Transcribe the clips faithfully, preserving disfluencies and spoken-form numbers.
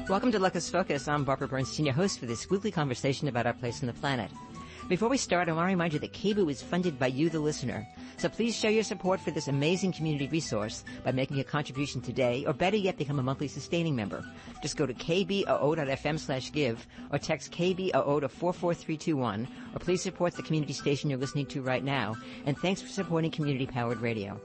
Welcome to Locus Focus. I'm Barbara Bernstein, your host for this weekly conversation about our place on the planet. Before we start, I want to remind you that K B O O is funded by you, the listener. So please show your support for this amazing community resource by making a contribution today, or better yet, become a monthly sustaining member. Just go to kboo.fm slash give, or text K B O O to four four three two one, or please support the community station you're listening to right now. And thanks for supporting community-powered radio.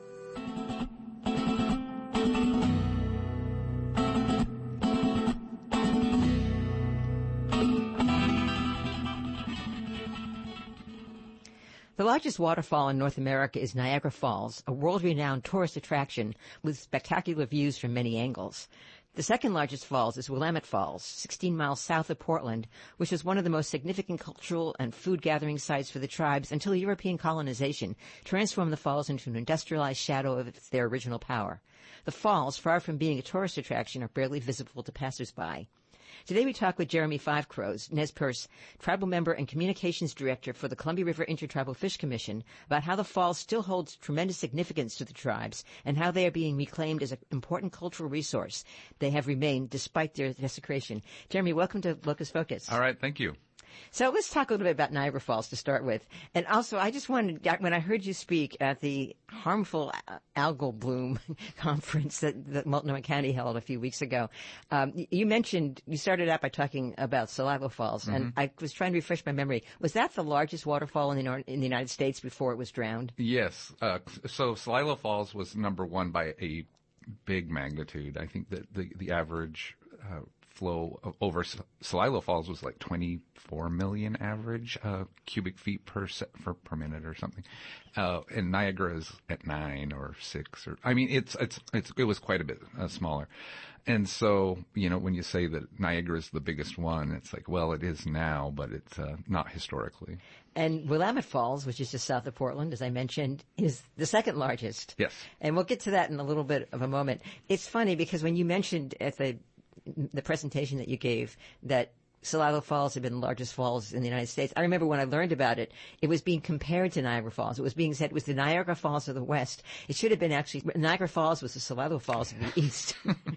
The largest waterfall in North America is Niagara Falls, a world-renowned tourist attraction with spectacular views from many angles. The second largest falls is Willamette Falls, sixteen miles south of Portland, which was one of the most significant cultural and food-gathering sites for the tribes until European colonization transformed the falls into an industrialized shadow of their original power. The falls, far from being a tourist attraction, are barely visible to passersby. Today we talk with Jeremy Five Crows, Nez Perce, tribal member and communications director for the Columbia River Intertribal Fish Commission, about how the falls still holds tremendous significance to the tribes and how they are being reclaimed as an important cultural resource. They have remained despite their desecration. Jeremy, welcome to Locus Focus. All right, thank you. So let's talk a little bit about Niagara Falls to start with. And also, I just wanted, when I heard you speak at the harmful algal bloom conference that, that Multnomah County held a few weeks ago, um, you mentioned, you started out by talking about Saliva Falls, mm-hmm. and I was trying to refresh my memory. Was that the largest waterfall in the, in the United States before it was drowned? Yes. Uh, so Saliva Falls was number one by a big magnitude. I think that the, the average uh, flow over Saliva Falls was like twenty-four million average uh, cubic feet per se- for, per minute or something, uh, and Niagara is at nine or six or I mean it's it's it's it was quite a bit uh, smaller, and so you know when you say that Niagara is the biggest one, it's like well it is now, but it's uh, not historically. And Willamette Falls, which is just south of Portland, as I mentioned, is the second largest. Yes, and we'll get to that in a little bit of a moment. It's funny because when you mentioned at the the presentation that you gave that Saliva Falls had been the largest falls in the United States. I remember when I learned about it, it was being compared to Niagara Falls. It was being said it was the Niagara Falls of the West. It should have been actually Niagara Falls was the Saliva Falls of the East.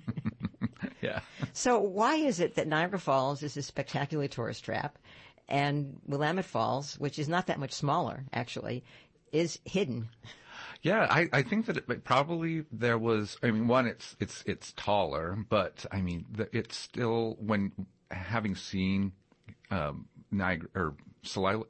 Yeah. So why is it that Niagara Falls is a spectacular tourist trap and Willamette Falls, which is not that much smaller actually, is hidden? Yeah, I, I think that it, probably there was, I mean, one, it's, it's, it's taller, but I mean, the, it's still, when, having seen, um, Niagara, or Saliva,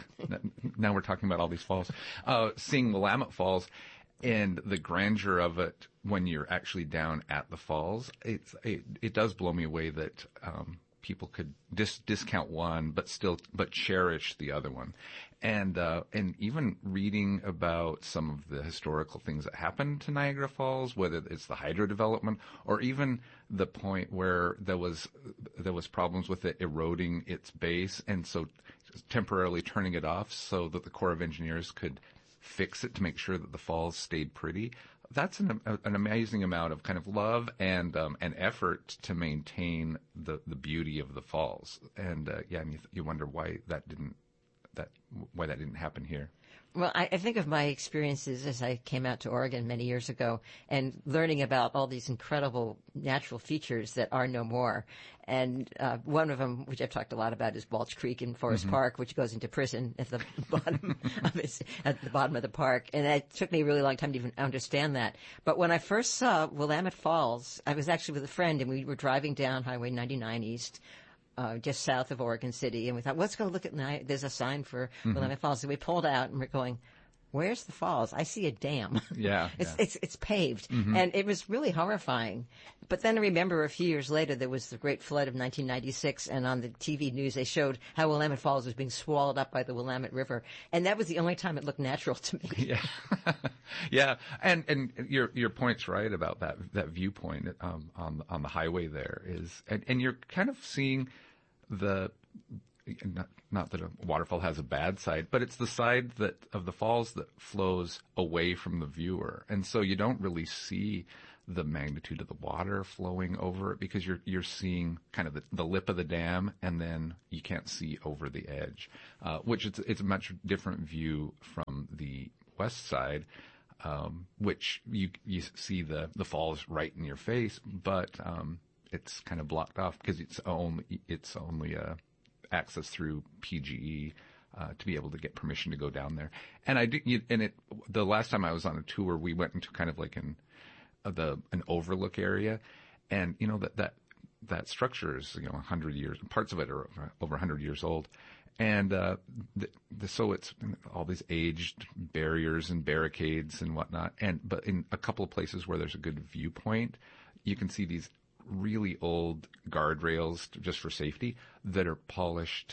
now we're talking about all these falls, uh, seeing Willamette Falls and the grandeur of it when you're actually down at the falls, it's, it, it does blow me away that, um, people could dis- discount one, but still, but cherish the other one. And, uh, and even reading about some of the historical things that happened to Niagara Falls, whether it's the hydro development or even the point where there was, there was problems with it eroding its base. And so temporarily turning it off so that the Corps of Engineers could fix it to make sure that the falls stayed pretty. That's an, an amazing amount of kind of love and um, and effort to maintain the, the beauty of the falls. And uh, yeah, and you, you wonder why that didn't that why that didn't happen here. Well, I, I think of my experiences as I came out to Oregon many years ago and learning about all these incredible natural features that are no more. And uh, one of them, which I've talked a lot about, is Balch Creek in Forest mm-hmm. Park, which goes into prison at the bottom of its, at the bottom of the park. And it took me a really long time to even understand that. But when I first saw Willamette Falls, I was actually with a friend, and we were driving down Highway ninety-nine East, Uh, just south of Oregon City, and we thought, let's go look at Ni- there's a sign for mm-hmm. Willamette Falls. So we pulled out, and we're going, where's the falls? I see a dam. Yeah, it's, yeah. it's it's paved, mm-hmm. and it was really horrifying. But then I remember a few years later there was the Great Flood of nineteen ninety-six, and on the T V news they showed how Willamette Falls was being swallowed up by the Willamette River, and that was the only time it looked natural to me. Yeah, yeah, and and your your point's right about that that viewpoint um, on on the highway there is, and, and you're kind of seeing the. Not, not that a waterfall has a bad side, but it's the side that of the falls that flows away from the viewer, and so you don't really see the magnitude of the water flowing over it because you're you're seeing kind of the, the lip of the dam, and then you can't see over the edge, uh, which it's it's a much different view from the west side, um, which you you see the the falls right in your face, but um, it's kind of blocked off because it's only it's only uh, access through P G E uh, to be able to get permission to go down there. And I did, and it the last time I was on a tour, we went into kind of like an uh, the an overlook area, and you know that that that structure is you know a hundred years. Parts of it are over a hundred years old. And uh, the, the, so it's all these aged barriers and barricades and whatnot. And but in a couple of places where there's a good viewpoint, you can see these really old guardrails just for safety that are polished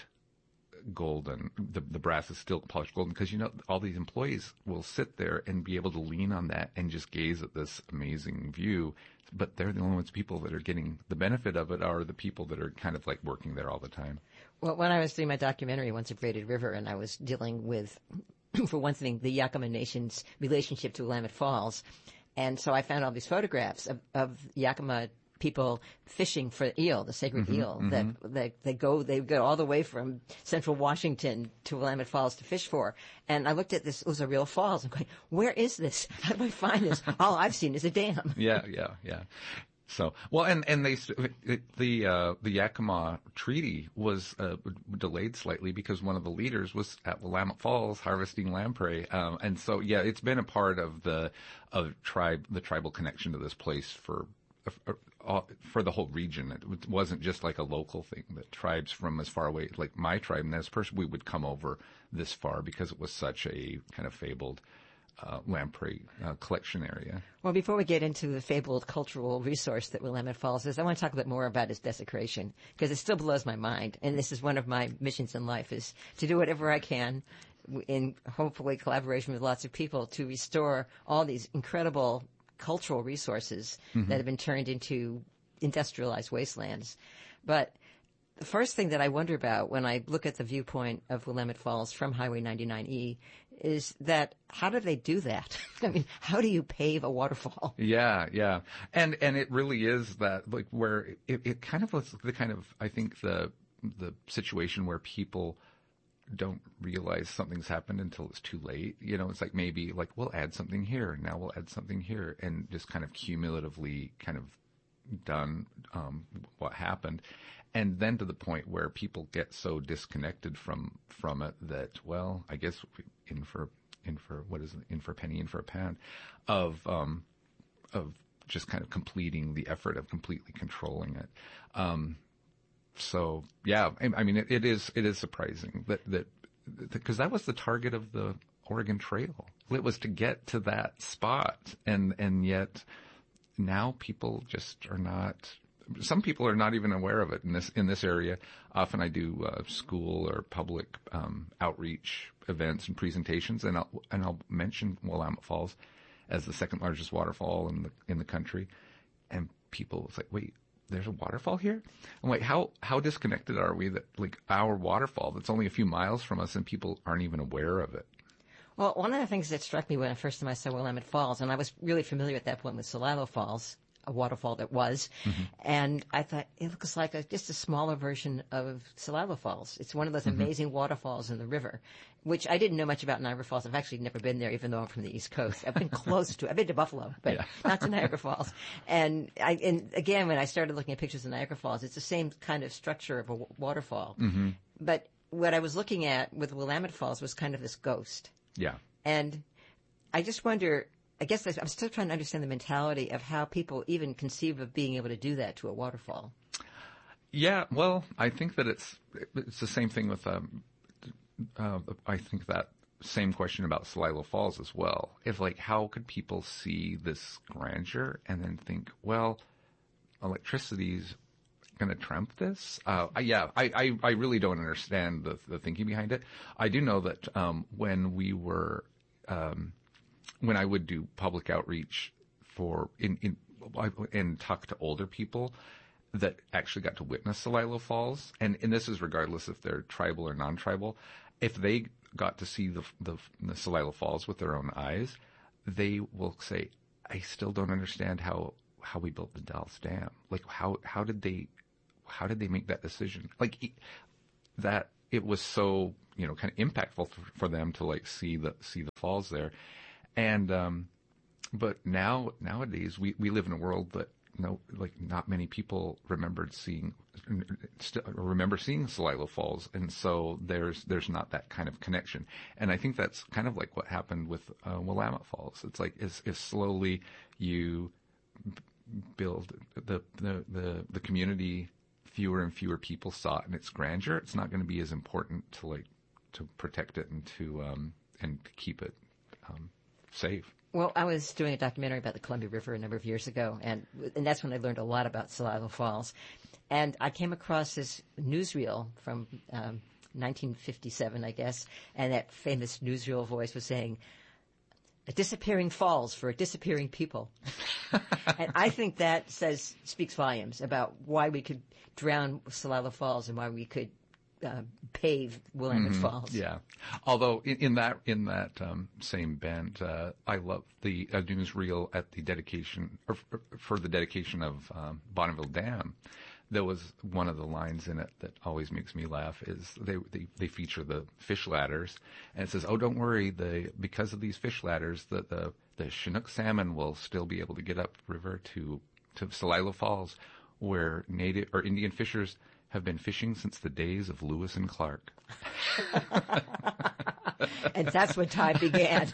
golden. The, the brass is still polished golden because, you know, all these employees will sit there and be able to lean on that and just gaze at this amazing view. But they're the only ones people that are getting the benefit of it are the people that are kind of like working there all the time. Well, when I was doing my documentary, Once a Braided River, and I was dealing with, for one thing, the Yakama Nation's relationship to Willamette Falls, and so I found all these photographs of, of Yakama people fishing for eel, the sacred mm-hmm, eel, mm-hmm. that, that they go they go all the way from central Washington to Willamette Falls to fish for. And I looked at this; it was a real falls. I'm going, where is this? How do I find this? All I've seen is a dam. Yeah, yeah, yeah. So, well, and, and they, it, the, uh, the Yakima Treaty was, uh, delayed slightly because one of the leaders was at Willamette Falls harvesting lamprey. Um, and so, yeah, it's been a part of the, of tribe, the tribal connection to this place for, for, for the whole region. It wasn't just like a local thing that tribes from as far away, like my tribe and this person, we would come over this far because it was such a kind of fabled Uh, lamprey uh, collection area. Well, before we get into the fabled cultural resource that Willamette Falls is, I want to talk a bit more about its desecration because it still blows my mind. And this is one of my missions in life is to do whatever I can in hopefully collaboration with lots of people to restore all these incredible cultural resources mm-hmm. that have been turned into industrialized wastelands. But the first thing that I wonder about when I look at the viewpoint of Willamette Falls from Highway ninety-nine E is that how do they do that? I mean, how do you pave a waterfall? Yeah, yeah. And and it really is that, like, where it, it kind of was the kind of, I think, the the situation where people don't realize something's happened until it's too late. You know, it's like maybe, like, we'll add something here, now we'll add something here, and just kind of cumulatively kind of done um, what happened. And then to the point where people get so disconnected from from it that, well, I guess in for in for what is it, in for a penny, in for a pound, of um, of just kind of completing the effort of completely controlling it. Um, so yeah, I, I mean, it, it is it is surprising that that because that was the target of the Oregon Trail. It was to get to that spot, and and yet now people just are not. Some people are not even aware of it in this in this area. Often I do uh, school or public um, outreach events and presentations, and I'll and I'll mention Willamette Falls as the second largest waterfall in the in the country, and people it's like, wait, there's a waterfall here? I'm like, how how disconnected are we that like our waterfall that's only a few miles from us and people aren't even aware of it? Well, one of the things that struck me when I first time I saw Willamette Falls, and I was really familiar at that point with Celilo Falls, a waterfall that was, mm-hmm. and I thought it looks like a, just a smaller version of Celilo Falls. It's one of those mm-hmm. amazing waterfalls in the river, which I didn't know much about Niagara Falls. I've actually never been there, even though I'm from the East Coast. I've been close to. I've been to Buffalo, but yeah. not to Niagara Falls. And I, and again, when I started looking at pictures of Niagara Falls, it's the same kind of structure of a w- waterfall. Mm-hmm. But what I was looking at with Willamette Falls was kind of this ghost. Yeah. And I just wonder. I guess I'm still trying to understand the mentality of how people even conceive of being able to do that to a waterfall. Yeah, well, I think that it's it's the same thing with, um, uh, I think that same question about Celilo Falls as well. It's like, how could people see this grandeur and then think, well, electricity's going to trump this? Uh, yeah, I, I, I really don't understand the, the thinking behind it. I do know that um, when we were... Um, when I would do public outreach for in, in and talk to older people that actually got to witness Celilo Falls, and, and this is regardless if they're tribal or non-tribal, if they got to see the, the, the Celilo Falls with their own eyes, they will say, I still don't understand how, how we built the Dalles Dam. Like, how, how did they, how did they make that decision? Like, that it was so, you know, kind of impactful for, for them to, like, see the, see the falls there. And, um, but now, nowadays, we, we live in a world that no, like not many people remembered seeing, st- remember seeing Celilo Falls, and so there's there's not that kind of connection. And I think that's kind of like what happened with uh, Willamette Falls. It's like as, as slowly you b- build the, the the the community, fewer and fewer people saw it in its grandeur. It's not going to be as important to like to protect it and to um, and to keep it um, safe. Well, I was doing a documentary about the Columbia River a number of years ago, and and that's when I learned a lot about Celilo Falls. And I came across this newsreel from um, nineteen fifty-seven, I guess, and that famous newsreel voice was saying, "A disappearing falls for a disappearing people." And I think that says speaks volumes about why we could drown Celilo Falls and why we could Uh, pave Willamette Mm-hmm. Falls. Yeah, although in, in that in that um, same bent, uh, I love the uh, newsreel at the dedication or f- for the dedication of um, Bonneville Dam. There was one of the lines in it that always makes me laugh. Is they they, they feature the fish ladders, and it says, "Oh, don't worry, the because of these fish ladders, the the, the Chinook salmon will still be able to get upriver to to Celilo Falls, where native or Indian fishers have been fishing since the days of Lewis and Clark." And that's when time began.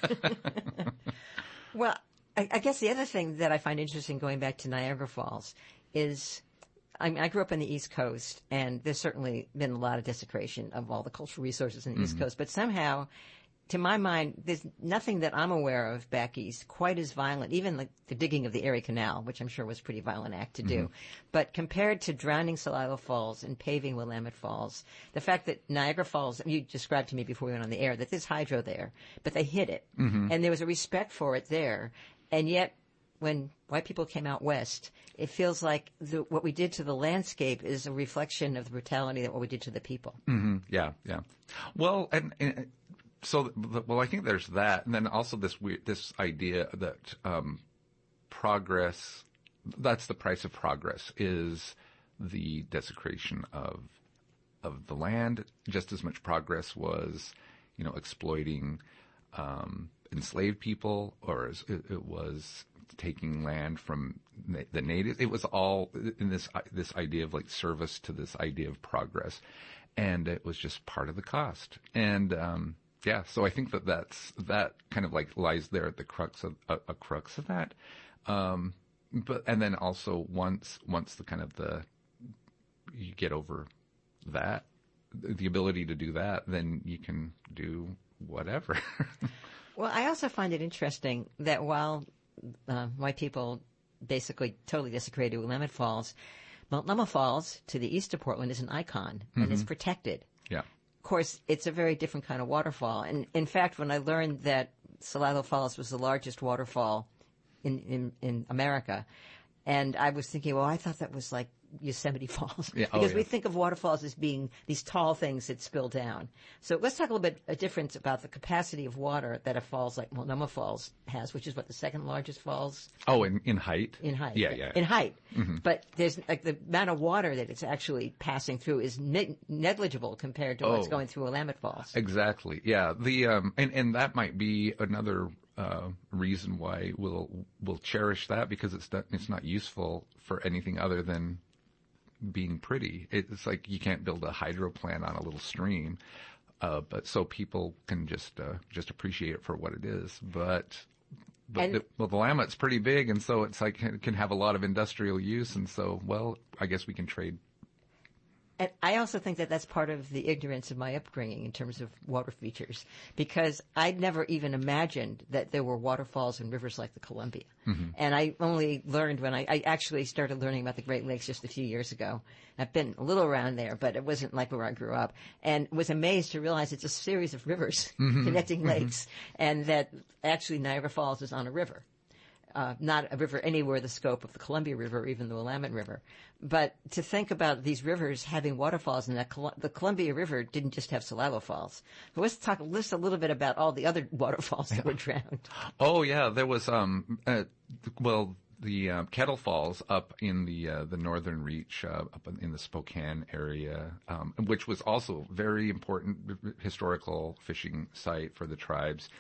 Well, I, I guess the other thing that I find interesting going back to Niagara Falls is, I mean, I grew up on the East Coast, and there's certainly been a lot of desecration of all the cultural resources in the East Coast, but somehow, to my mind, there's nothing that I'm aware of back east quite as violent, even like the digging of the Erie Canal, which I'm sure was a pretty violent act to do. Mm-hmm. But compared to drowning Celilo Falls and paving Willamette Falls, the fact that Niagara Falls, you described to me before we went on the air that there's hydro there, but they hid it. Mm-hmm. And there was a respect for it there. And yet, when white people came out west, it feels like the, what we did to the landscape is a reflection of the brutality of what we did to the people. Mm-hmm. Yeah, yeah. Well, and, and So, well, I think there's that, and then also this weird, this idea that um, progress, that's the price of progress, is the desecration of of the land. Just as much progress was, you know, exploiting um, enslaved people, or as it, it was taking land from na- the natives. It was all in this this idea of like service to this idea of progress, and it was just part of the cost. And um, Yeah, so I think that that's, that kind of like lies there at the crux of a, a crux of that, um, but and then also once once the kind of the you get over that, the ability to do that, then you can do whatever. Well, I also find it interesting that while uh, white people basically totally desecrated Willamette Falls, Multnomah Falls to the east of Portland is an icon and Mm-hmm. is protected. Yeah. Of course, it's a very different kind of waterfall. And in fact, when I learned that Celilo Falls was the largest waterfall in, in, in America, and I was thinking, well, I thought that was like Yosemite Falls. Yeah. Oh, because yeah. we think of waterfalls as being these tall things that spill down. So let's talk a little bit a difference about the capacity of water that a falls like Multnomah Falls has, which is what the second largest falls Oh, in, in height? in height. Yeah, yeah. In height. Mm-hmm. But there's like the amount of water that it's actually passing through is ne- negligible compared to what's Oh. going through Willamette Falls. Exactly. Yeah. The um and, and that might be another uh reason why we'll we'll cherish that, because it's not, it's not useful for anything other than being pretty. It's like you can't build a hydro plant on a little stream, uh, but so people can just uh, just appreciate it for what it is. But but And- the, well, the Willamette's pretty big, and so it's like it can have a lot of industrial use, and so well, I guess we can trade. And I also think that that's part of the ignorance of my upbringing in terms of water features, because I'd never even imagined that there were waterfalls and rivers like the Columbia. Mm-hmm. And I only learned when I, I actually started learning about the Great Lakes just a few years ago. I've been a little around there, but it wasn't like where I grew up, and was amazed to realize it's a series of rivers mm-hmm. connecting mm-hmm. lakes, and that actually Niagara Falls is on a river. Uh, not a river anywhere the scope of the Columbia River or even the Willamette River. But to think about these rivers having waterfalls, and that Col- the Columbia River didn't just have Celilo Falls. So let's talk let's a little bit about all the other waterfalls that were drowned. Oh yeah, there was um uh, well the uh, Kettle Falls up in the uh, the northern reach uh, up in the Spokane area, um, which was also a very important historical fishing site for the tribes.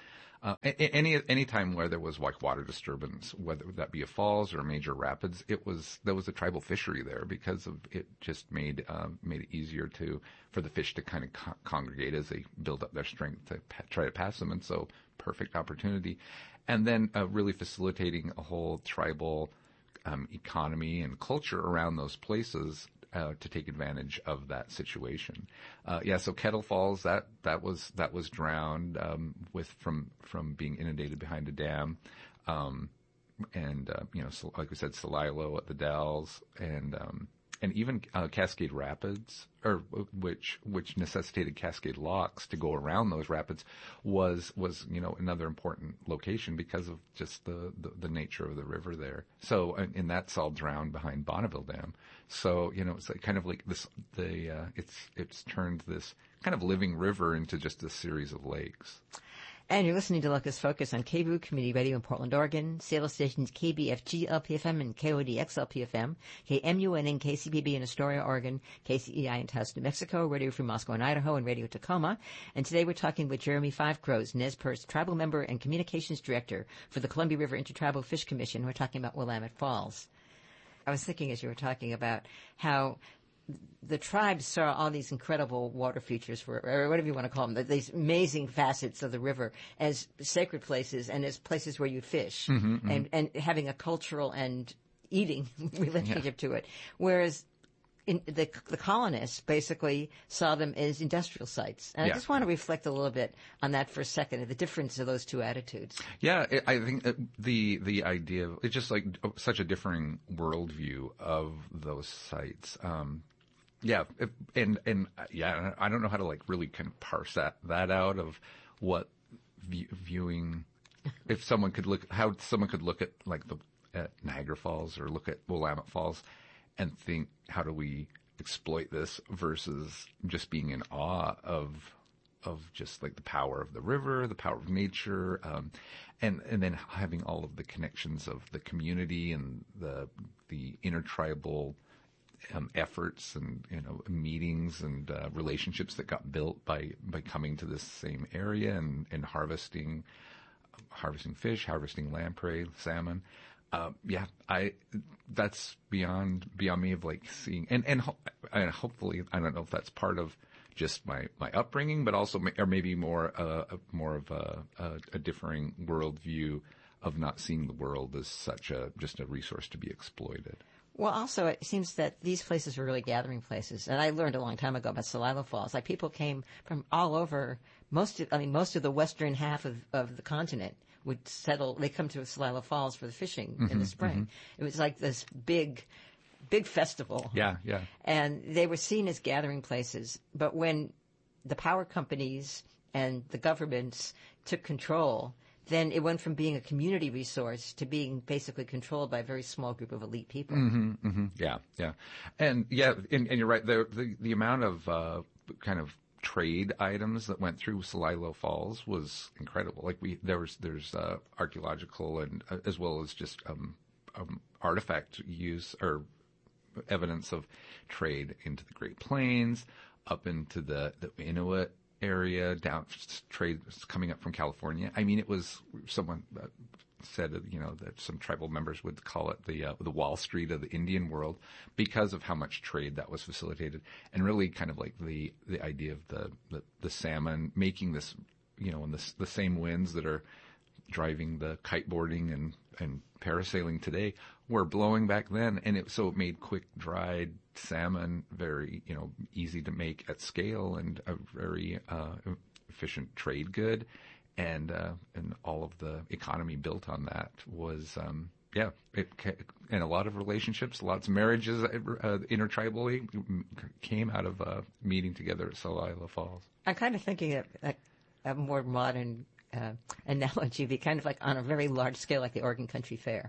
Uh, any any time where there was like water disturbance, whether that be a falls or a major rapids, it was there was a tribal fishery there because of it just made um, made it easier to for the fish to kind of co- congregate as they build up their strength to pa- try to pass them, and so perfect opportunity, and then uh, really facilitating a whole tribal um, economy and culture around those places. Uh, to take advantage of that situation, uh, yeah. So Kettle Falls, that that was that was drowned um, with from from being inundated behind a dam, um, and uh, you know, so, like we said, Celilo at the Dells, and um, and even uh, Cascade Rapids, or which which necessitated Cascade Locks to go around those rapids, was was you know another important location because of just the the, the nature of the river there. So and, and that's all drowned behind Bonneville Dam. So, you know, it's like kind of like this, the, uh, it's, it's turned this kind of living river into just a series of lakes. And you're listening to Locust Focus on K B O O Community Radio in Portland, Oregon, Seattle stations K B F G L P F M and K O D X L P F M, K M U N and K C P B in Astoria, Oregon, K C E I in Taos, New Mexico, Radio Free Moscow and Idaho, and Radio Tacoma. And today we're talking with Jeremy Five Crows, Nez Perce tribal member and communications director for the Columbia River Intertribal Fish Commission. We're talking about Willamette Falls. I was thinking as you were talking about how the tribes saw all these incredible water features, for, or whatever you want to call them, these amazing facets of the river as sacred places and as places where you fish, mm-hmm, mm-hmm. and, and having a cultural and eating relationship yeah. to it. Whereas in the, the colonists basically saw them as industrial sites. And yeah. I just want to reflect a little bit on that for a second, the difference of those two attitudes. Yeah, it, I think the the idea of, it's just like such a differing worldview of those sites. Um, yeah, if, and and yeah, I don't know how to like really kind of parse that that out of what view, viewing. If someone could look, how someone could look at like the at Niagara Falls or look at Willamette Falls and think, how do we exploit this versus just being in awe of of just like the power of the river, the power of nature, um, and and then having all of the connections of the community and the the intertribal um, efforts and you know meetings and uh, relationships that got built by by coming to this same area and and harvesting harvesting fish, harvesting lamprey, salmon. Uh, yeah, I, that's beyond, beyond me of like seeing, and, and, ho- and hopefully, I don't know if that's part of just my, my upbringing, but also, or maybe more, uh, more of a, a, a differing worldview of not seeing the world as such a, just a resource to be exploited. Well, also, it seems that these places are really gathering places. And I learned a long time ago about Celilo Falls. Like, people came from all over, most of, I mean, most of the western half of, of the continent would settle, they come to Celilo Falls for the fishing mm-hmm, in the spring. Mm-hmm. It was like this big, big festival. Yeah, yeah. And they were seen as gathering places. But when the power companies and the governments took control, then it went from being a community resource to being basically controlled by a very small group of elite people. Mm-hmm, mm-hmm. Yeah, yeah. And yeah, and, and you're right, the, the, the amount of uh, kind of trade items that went through Celilo Falls was incredible. Like we, there was, there's uh, archaeological and uh, as well as just um, um, artifact use or evidence of trade into the Great Plains, up into the, the Inuit area, down trade coming up from California. I mean, it was someone uh, said, you know, that some tribal members would call it the uh, the Wall Street of the Indian world because of how much trade that was facilitated, and really kind of like the the idea of the the, the salmon making this, you know, in the the same winds that are driving the kiteboarding and and parasailing today were blowing back then, and it so it made quick dried salmon very, you know, easy to make at scale and a very uh, efficient trade good. And uh, and all of the economy built on that was, um, yeah, it, and a lot of relationships, lots of marriages uh, intertribally came out of uh, meeting together at Celilo Falls. I'm kind of thinking of a, a more modern uh, analogy, be kind of like on a very large scale, like the Oregon Country Fair.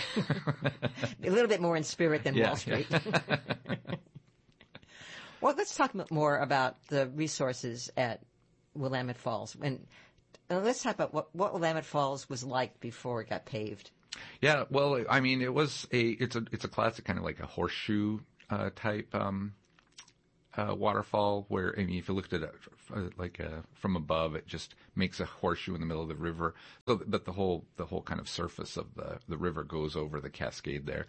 A little bit more in spirit than yeah, Wall Street. Yeah. Well, let's talk more about the resources at Willamette Falls. And Uh, let's talk about what, what Willamette Falls was like before it got paved. Yeah, well, I mean, it was a it's a it's a classic kind of like a horseshoe uh, type um, uh, waterfall where, I mean, if you looked at it uh, like uh, from above, it just makes a horseshoe in the middle of the river. So, but the whole the whole kind of surface of the the river goes over the cascade there,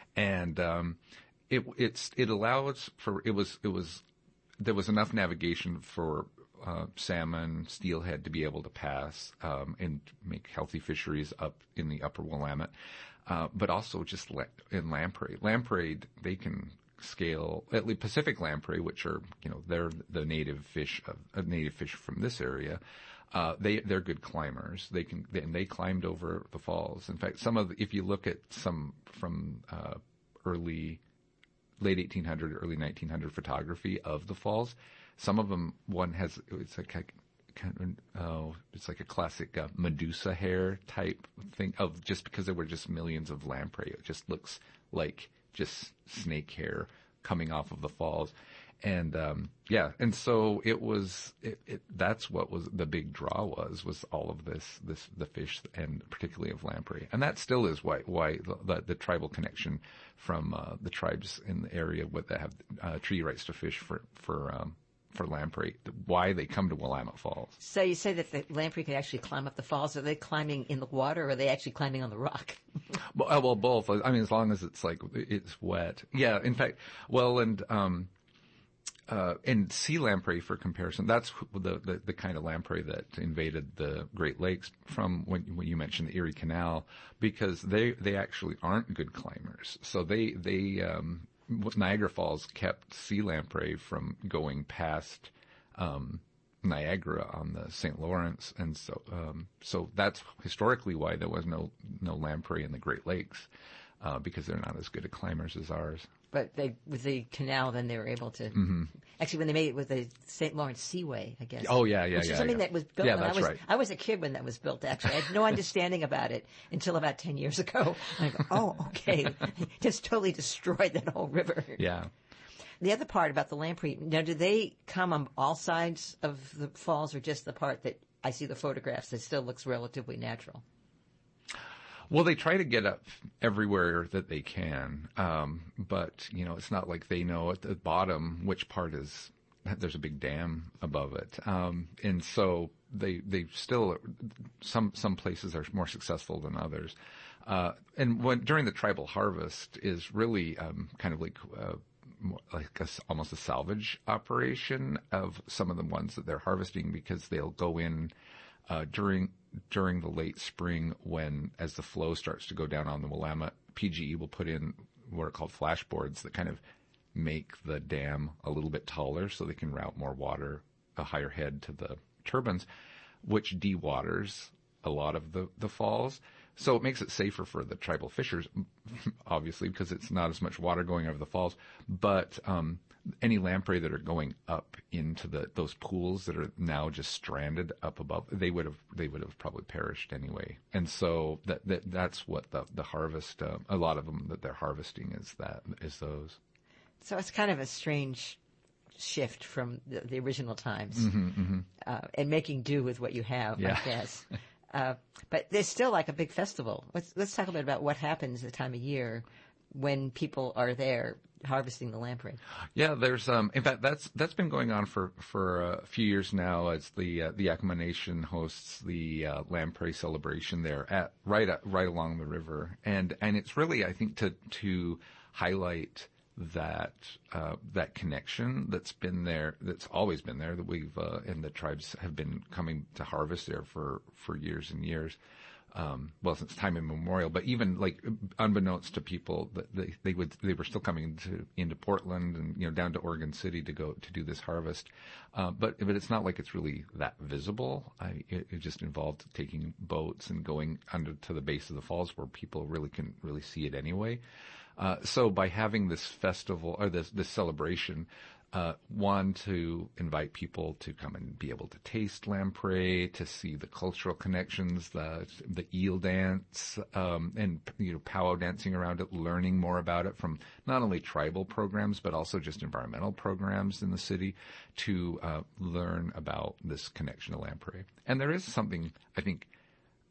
and um, it it's it allows for it was it was there was enough navigation for uh, salmon, steelhead to be able to pass um, and make healthy fisheries up in the upper Willamette, uh, but also just la- in lamprey. Lamprey, they can scale, at least Pacific lamprey, which are, you know, they're the native fish, of, uh, native fish from this area. Uh, they, they're good climbers. They can, they, and they climbed over the falls. In fact, some of, the, if you look at some from, uh, early, late eighteen hundred, early nineteen hundred photography of the falls, some of them, one has, it's like, kind of, oh, it's like a classic uh, Medusa hair type thing of, just because there were just millions of lamprey. It just looks like just snake hair coming off of the falls. And, um, yeah, and so it was, it, it, that's what was the big draw was, was all of this, this, the fish and particularly of lamprey. And that still is why, why the, the, the tribal connection from, uh, the tribes in the area with that have, uh, treaty rights to fish for, for, um, for lamprey, why they come to Willamette Falls. So you say that the lamprey could actually climb up the falls. Are they climbing in the water, or are they actually climbing on the rock? well, uh, well, both. I mean, as long as it's like, it's wet. Yeah, in fact, well, and, um, uh, and sea lamprey, for comparison, that's the, the, the kind of lamprey that invaded the Great Lakes from when, when you mentioned the Erie Canal, because they, they actually aren't good climbers. So they, they, um, Niagara Falls kept sea lamprey from going past um, Niagara on the Saint Lawrence, and so um, so that's historically why there was no no lamprey in the Great Lakes, uh, because they're not as good at climbers as ours. But they, with the canal, then they were able to. Mm-hmm. Actually, when they made it with the Saint Lawrence Seaway, I guess. Oh yeah, yeah, which yeah. is something yeah. that was built yeah, when I that's was right. I was a kid when that was built. Actually, I had no understanding about it until about ten years ago. And I go, oh, okay, just totally destroyed that whole river. Yeah. The other part about the lamprey, now, do they come on all sides of the falls, or just the part that I see the photographs that still looks relatively natural? Well, they try to get up everywhere that they can, um, but, you know, it's not like they know at the bottom which part is, there's a big dam above it. Um, and so they, they still, some, some places are more successful than others. Uh, and when, during the tribal harvest is really, um, kind of like, uh, like a, almost a salvage operation of some of the ones that they're harvesting, because they'll go in, uh, during, during the late spring when, as the flow starts to go down on the Willamette, P G E will put in what are called flashboards that kind of make the dam a little bit taller so they can route more water, a higher head to the turbines, which dewaters a lot of the, the falls. So it makes it safer for the tribal fishers, obviously, because it's not as much water going over the falls. But um, any lamprey that are going up into the those pools that are now just stranded up above, they would have they would have probably perished anyway. And so that, that that's what the the harvest. Uh, a lot of them that they're harvesting is that is those. So it's kind of a strange shift from the, the original times, mm-hmm, mm-hmm. Uh, and making do with what you have, yeah. I guess. Uh, but there's still like a big festival. Let's let's talk a bit about what happens the time of year when people are there harvesting the lamprey. Yeah, there's um. In fact, that's that's been going on for for a few years now. As the uh, the Yakima Nation hosts the uh, lamprey celebration there at right at, right along the river, and and it's really, I think, to to highlight that uh, that connection that's been there, that's always been there, that we've uh, and the tribes have been coming to harvest there for, for years and years, um, well, since time immemorial. But even like unbeknownst to people, that they they would they were still coming into into Portland and, you know, down to Oregon City to go to do this harvest. Uh, but but it's not like it's really that visible. I, it, it just involved taking boats and going under to the base of the falls where people really can really see it anyway. Uh, so by having this festival or this, this celebration, uh, one, to invite people to come and be able to taste lamprey, to see the cultural connections, the the eel dance, um, and, you know, powwow dancing around it, learning more about it from not only tribal programs but also just environmental programs in the city, to uh, learn about this connection to lamprey. And there is something, I think,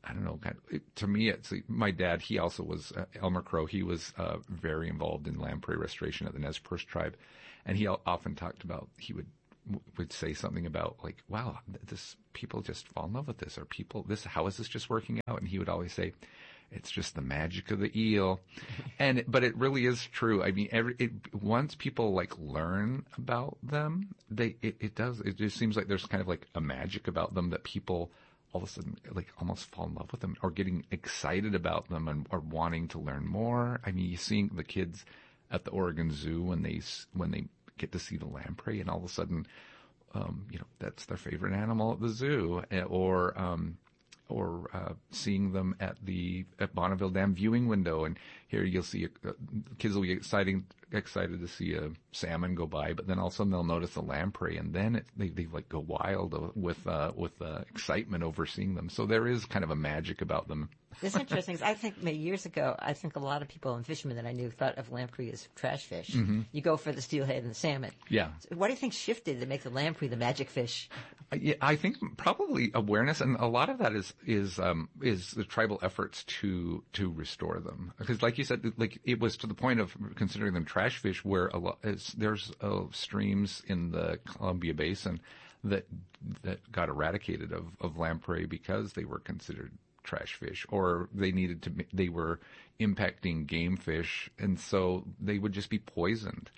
I don't know. Kind of, it, to me, it's my dad. He also was uh, Elmer Crow. He was uh, very involved in lamprey restoration at the Nez Perce tribe, and he often talked about. He would would say something about like, "Wow, this people just fall in love with this, or people this. How is this just working out?" And he would always say, "It's just the magic of the eel," and but it really is true. I mean, every it, once people like learn about them, they it, it does. It just seems like there's kind of like a magic about them that people all of a sudden like almost fall in love with them or getting excited about them and or wanting to learn more. I mean, you seeing the kids at the Oregon Zoo when they when they get to see the lamprey, and all of a sudden, um, you know, that's their favorite animal at the zoo, or um, or uh, seeing them at the at Bonneville Dam viewing window, and here you'll see a, uh, kids will be exciting, excited to see a salmon go by, but then all of a sudden they'll notice a lamprey, and then it, they they like go wild with uh, with uh, excitement over seeing them. So there is kind of a magic about them. It's interesting. I think maybe years ago, I think a lot of people and fishermen that I knew thought of lamprey as trash fish. Mm-hmm. You go for the steelhead and the salmon. Yeah. So what do you think shifted to make the lamprey the magic fish? Yeah, I think probably awareness, and a lot of that is is um, is the tribal efforts to to restore them. Because, like you said, like it was to the point of considering them trash fish, where a lot is, there's uh, streams in the Columbia Basin that that got eradicated of, of lamprey because they were considered trash fish, or they needed to they were impacting game fish, and so they would just be poisoned.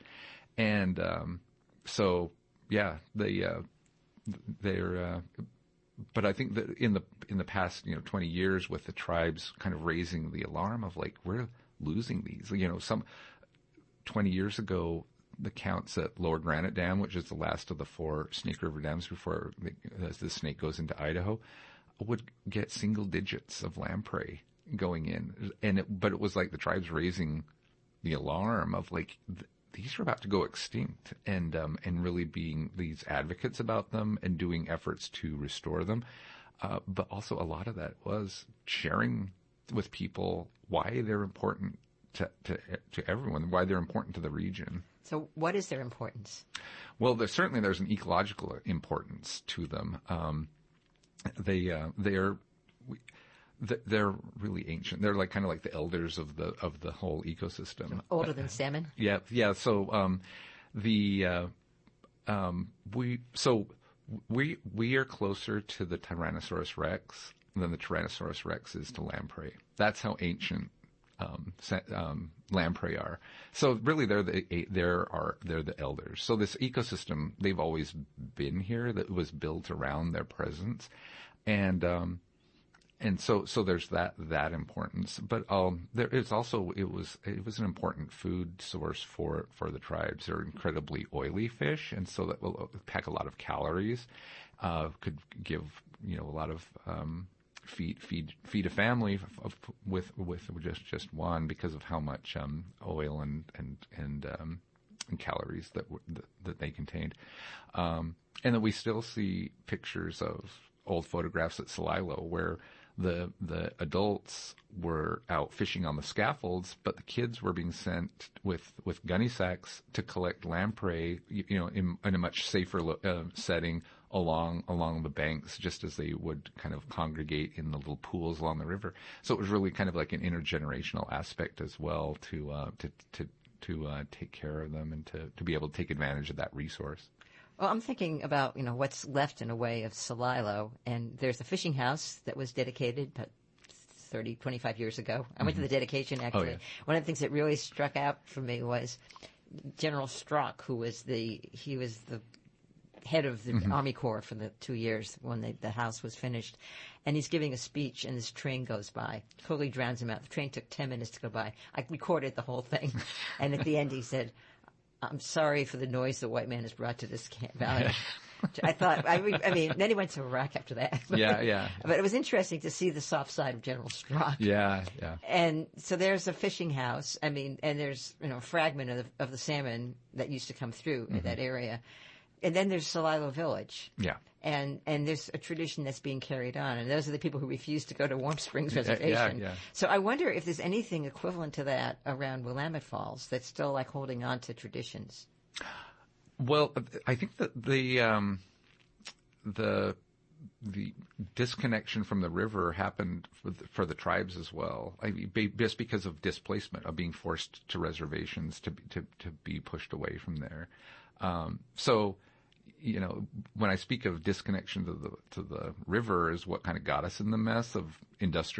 And um, so yeah, they uh, they're. Uh, but I think that in the in the past, you know, twenty years, with the tribes kind of raising the alarm of like, we're losing these. You know, some twenty years ago, the counts at Lower Granite Dam, which is the last of the four Snake River dams before the, as the Snake goes into Idaho, would get single digits of lamprey going in, and it, but it was like the tribes raising the alarm of like th- these are about to go extinct, and um, and really being these advocates about them and doing efforts to restore them. Uh, but also a lot of that was sharing with people why they're important to to to everyone, why they're important to the region. So what is their importance? Well, there's, certainly there's an ecological importance to them. Um, They uh, they're they're really ancient. They're like kind of like the elders of the of the whole ecosystem. So older than salmon. Yeah, yeah. So um, the uh, um, we so we we are closer to the Tyrannosaurus Rex than the Tyrannosaurus Rex is to lamprey. That's how ancient um, um, lamprey are. So really, they're the they're are they're the elders. So this ecosystem, they've always been here. That was built around their presence, and um, and so so there's that that importance. But um, there is also it was it was an important food source for for the tribes. They're incredibly oily fish, and so that will pack a lot of calories. Uh, could give you know a lot of um, feed feed feed a family of, of, with with just just one because of how much um, oil and and and, um, and calories that, that that they contained, um, and that we still see pictures of old photographs at Celilo where the the adults were out fishing on the scaffolds, but the kids were being sent with with gunny sacks to collect lamprey, you, you know, in, in a much safer uh, setting along along the banks, just as they would kind of congregate in the little pools along the river. So it was really kind of like an intergenerational aspect as well to uh, to to to uh, take care of them and to to be able to take advantage of that resource. Well, I'm thinking about, you know, what's left in a way of Celilo, and there's a fishing house that was dedicated about thirty, twenty-five years ago. I went mm-hmm. to the dedication, actually. Oh, yeah. One of the things that really struck out for me was General Strzok, who was the, he was the head of the mm-hmm. Army Corps for the two years when they, the house was finished. And he's giving a speech, and this train goes by. Totally drowns him out. The train took ten minutes to go by. I recorded the whole thing. And at the end he said, "I'm sorry for the noise the white man has brought to this valley." I thought, I mean, I mean, then he went to Iraq after that. Yeah, yeah. But it was interesting to see the soft side of General Strzok. Yeah, yeah. And so there's a fishing house. I mean, and there's, you know, a fragment of the, of the salmon that used to come through mm-hmm. in that area. And then there's Celilo Village. Yeah. And and there's a tradition that's being carried on. And those are the people who refuse to go to Warm Springs Reservation. Yeah, yeah. So I wonder if there's anything equivalent to that around Willamette Falls that's still like holding on to traditions. Well, I think that the um, the the disconnection from the river happened for the, for the tribes as well. I mean, be, just because of displacement, of being forced to reservations to to to be pushed away from there. Um, so, you know, when I speak of disconnection to the to the river, is what kind of got us in the mess of industrial